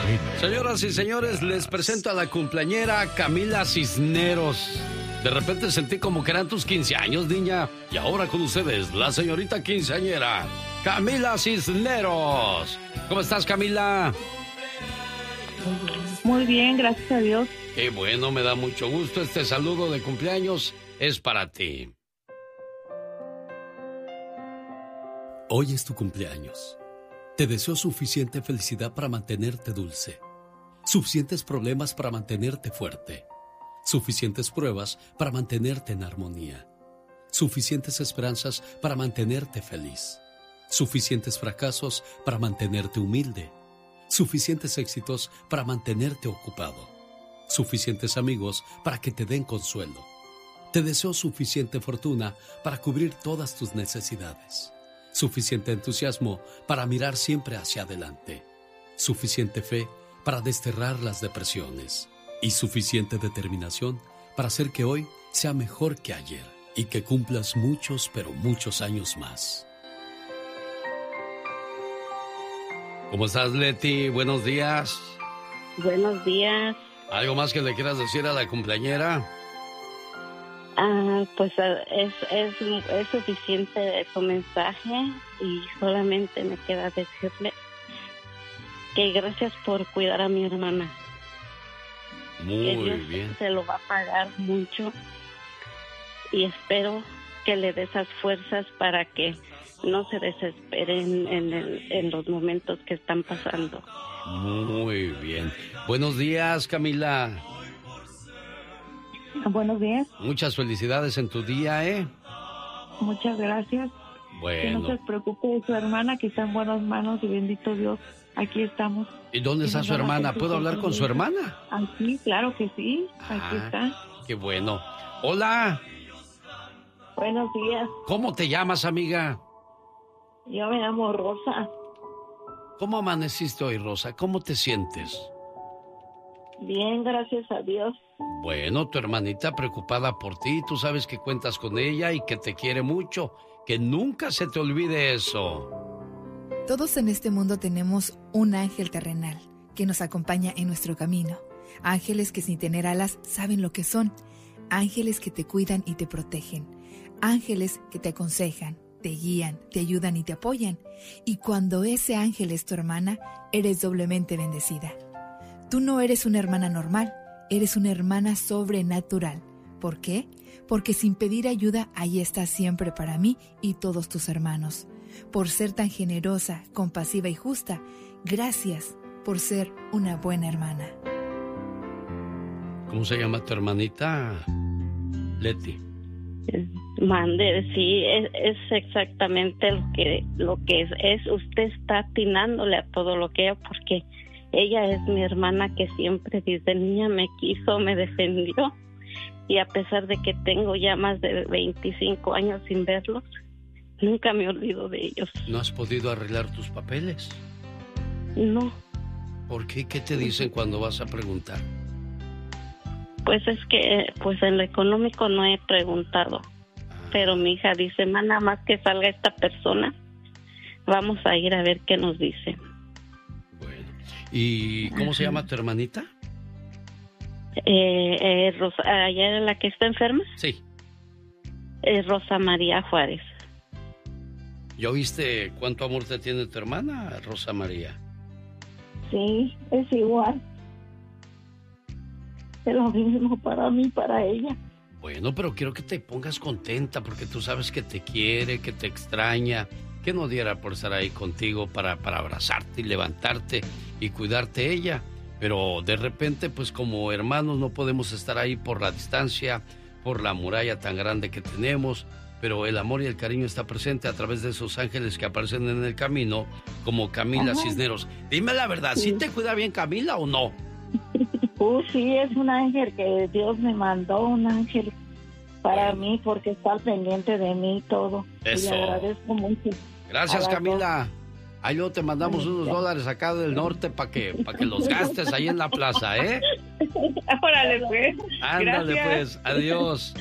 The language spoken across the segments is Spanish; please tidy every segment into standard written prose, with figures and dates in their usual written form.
Señoras y señores, les presento a la cumpleañera Camila Cisneros. De repente sentí como que eran tus 15 años, niña. Y ahora con ustedes, la señorita quinceañera, Camila Cisneros. ¿Cómo estás, Camila? Muy bien, gracias a Dios. Qué bueno, me da mucho gusto. Este saludo de cumpleaños es para ti. Hoy es tu cumpleaños. Te deseo suficiente felicidad para mantenerte dulce, suficientes problemas para mantenerte fuerte, suficientes pruebas para mantenerte en armonía, suficientes esperanzas para mantenerte feliz, suficientes fracasos para mantenerte humilde, suficientes éxitos para mantenerte ocupado, suficientes amigos para que te den consuelo. Te deseo suficiente fortuna para cubrir todas tus necesidades, suficiente entusiasmo para mirar siempre hacia adelante, suficiente fe para desterrar las depresiones y suficiente determinación para hacer que hoy sea mejor que ayer y que cumplas muchos, pero muchos años más. ¿Cómo estás, Leti? Buenos días. Buenos días. ¿Algo más que le quieras decir a la cumpleañera? Pues es suficiente su mensaje y solamente me queda decirle que gracias por cuidar a mi hermana. Muy Dios bien. Se lo va a pagar mucho y espero que le dé esas fuerzas para que no se desesperen en los momentos que están pasando. Muy bien. Buenos días, Camila. Buenos días. Muchas felicidades en tu día, ¿eh? Muchas gracias. Que no Bueno. se preocupe de su hermana, que está en buenas manos y bendito Dios, aquí estamos. ¿Y dónde está su hermana? ¿Puedo hablar con su hermana? Aquí, claro que sí, aquí está. Qué bueno. Hola, Buenos días, ¿cómo te llamas, amiga? yo me llamo Rosa. ¿Cómo amaneciste hoy, Rosa? ¿Cómo te sientes? Bien, gracias a Dios. Bueno, tu hermanita preocupada por ti, tú sabes que cuentas con ella y que te quiere mucho, que nunca se te olvide eso. Todos en este mundo tenemos un ángel terrenal que nos acompaña en nuestro camino. Ángeles que sin tener alas saben lo que son. Ángeles que te cuidan y te protegen. Ángeles que te aconsejan, te guían, te ayudan y te apoyan. Y cuando ese ángel es tu hermana, eres doblemente bendecida. Tú no eres una hermana normal, eres una hermana sobrenatural. ¿Por qué? Porque sin pedir ayuda, ahí estás siempre para mí y todos tus hermanos. Por ser tan generosa, compasiva y justa, gracias por ser una buena hermana. ¿Cómo se llama tu hermanita, Leti? Mande, sí, es exactamente lo que es. Usted está atinándole a todo lo que ella, porque ella es mi hermana que siempre desde niña me quiso, me defendió. Y a pesar de que tengo ya más de 25 años sin verlos, nunca me olvido de ellos. ¿No has podido arreglar tus papeles? No, ¿Por qué? ¿Qué te dicen cuando vas a preguntar? pues es que pues en lo económico no he preguntado. Pero mi hija dice, nada más que salga esta persona, vamos a ir a ver qué nos dice. Bueno. ¿Y cómo se llama tu hermanita? Rosa, ¿allá la que está enferma? Sí. Rosa María Juárez. ¿Ya oíste cuánto amor te tiene tu hermana, Rosa María? Sí, es igual. Es lo mismo para mí, para ella. Bueno, pero quiero que te pongas contenta porque tú sabes que te quiere, que te extraña, que no diera por estar ahí contigo para abrazarte y levantarte y cuidarte ella. Pero de repente, pues como hermanos no podemos estar ahí por la distancia, por la muralla tan grande que tenemos, pero el amor y el cariño está presente a través de esos ángeles que aparecen en el camino, como Camila Cisneros. Dime la verdad, ¿sí te cuida bien Camila o no? Sí, es un ángel que Dios me mandó, un ángel para mí, porque está pendiente de mí y todo. Eso. Y le agradezco mucho. Gracias, Camila. Ahí luego te mandamos unos dólares acá del norte para que los gastes ahí en la plaza, ¿eh? Órale, pues. Ándale, Gracias. pues. Adiós.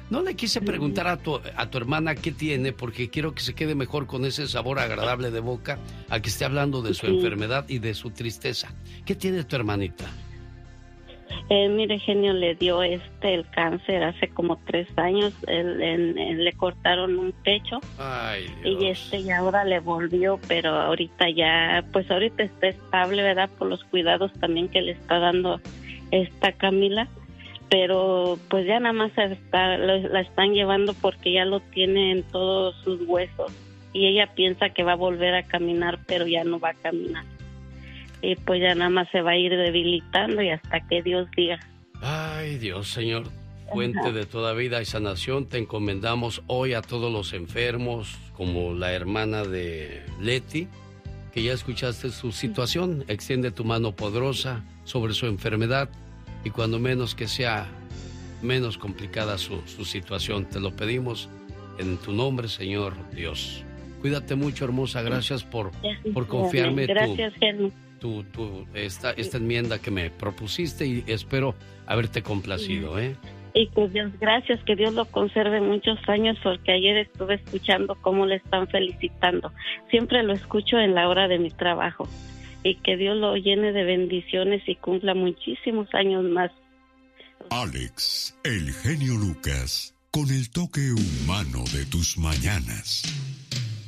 No le quise preguntar a tu hermana qué tiene, porque quiero que se quede mejor con ese sabor agradable de boca a que esté hablando de su enfermedad y de su tristeza. ¿Qué tiene tu hermanita? Mire, genio, le dio el cáncer hace como 3 años. Le cortaron un pecho. Ay, Dios. Y ahora le volvió, pero ahorita está estable, ¿verdad? Por los cuidados también que le está dando esta Camila. Pero pues ya nada más la están llevando porque ya lo tiene en todos sus huesos. Y ella piensa que va a volver a caminar, pero ya no va a caminar. Y pues ya nada más se va a ir debilitando y hasta que Dios diga. Ay, Dios, Señor, fuente de toda vida y sanación, te encomendamos hoy a todos los enfermos, como la hermana de Leti, que ya escuchaste su situación. Extiende tu mano poderosa sobre su enfermedad y cuando menos que sea menos complicada su situación. Te lo pedimos en tu nombre, Señor Dios. Cuídate mucho, hermosa. Gracias por confiarme. Gracias, Genio. Esta enmienda que me propusiste y espero haberte complacido, ¿eh? Y pues Dios, gracias, que Dios lo conserve muchos años, porque ayer estuve escuchando cómo le están felicitando. Siempre lo escucho en la hora de mi trabajo. Y que Dios lo llene de bendiciones y cumpla muchísimos años más. Alex, el genio Lucas, con el toque humano de tus mañanas.